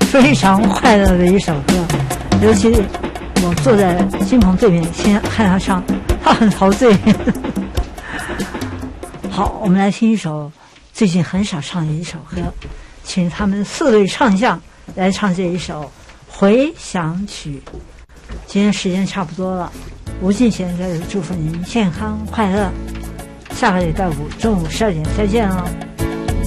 非常快乐的一首歌，尤其我坐在金鹏对面，先看他唱，他很陶醉。好，我们来听一首最近很少唱的一首歌，请他们4位唱将来唱这一首《回响曲》。今天时间差不多了，吴敬贤在这祝福您健康快乐，下个礼拜5中午12点再见喽。